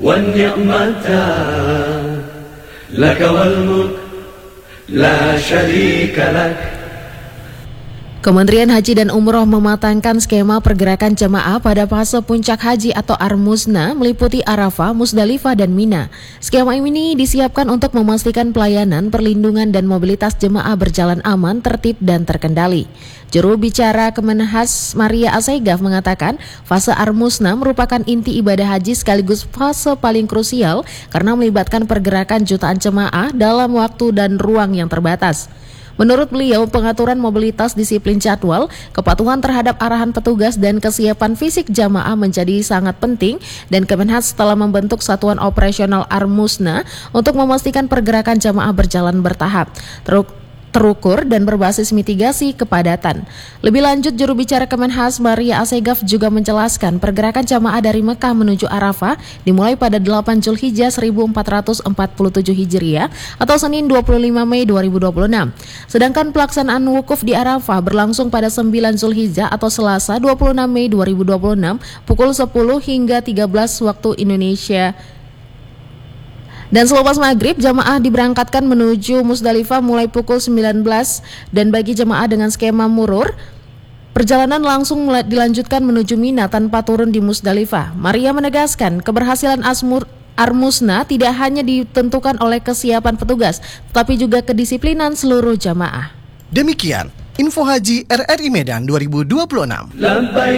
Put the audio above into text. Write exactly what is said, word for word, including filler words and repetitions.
والنعمة لك والملك لا شريك لك. Kementerian Haji dan Umroh mematangkan skema pergerakan jamaah pada fase puncak haji atau Ar-Musna meliputi Arafah, Musdalifah, dan Mina. Skema ini disiapkan untuk memastikan pelayanan, perlindungan, dan mobilitas jemaah berjalan aman, tertib, dan terkendali. Juru bicara Kemenhas Maria Asegaf mengatakan fase Ar-Musna merupakan inti ibadah haji sekaligus fase paling krusial karena melibatkan pergerakan jutaan jemaah dalam waktu dan ruang yang terbatas. Menurut beliau, pengaturan mobilitas, disiplin jadwal, kepatuhan terhadap arahan petugas, dan kesiapan fisik jamaah menjadi sangat penting dan Kemenhas telah membentuk satuan operasional Ar-Musna untuk memastikan pergerakan jamaah berjalan bertahap, teruk terukur dan berbasis mitigasi kepadatan. Lebih lanjut, juru bicara Kemenhas Maria Asegaf juga menjelaskan pergerakan jamaah dari Mekah menuju Arafah dimulai pada delapan Zulhijjah seribu empat ratus empat puluh tujuh Hijriah atau Senin dua puluh lima Mei dua ribu dua puluh enam. Sedangkan pelaksanaan wukuf di Arafah berlangsung pada sembilan Zulhijjah atau Selasa dua puluh enam Mei dua ribu dua puluh enam pukul sepuluh hingga tiga belas waktu Indonesia. Dan selepas maghrib, jamaah diberangkatkan menuju Musdalifah mulai pukul sembilan belas dan bagi jamaah dengan skema murur, perjalanan langsung dilanjutkan menuju Mina tanpa turun di Musdalifah. Maria menegaskan keberhasilan Asmur Ar-Musna tidak hanya ditentukan oleh kesiapan petugas, tetapi juga kedisiplinan seluruh jamaah. Demikian info haji R R I Medan dua ribu dua puluh enam.